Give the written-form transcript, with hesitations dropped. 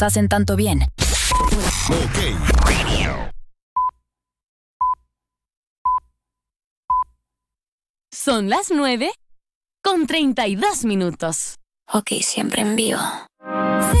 hacen tanto bien. Ok. Son las 9:32. Ok, siempre en vivo.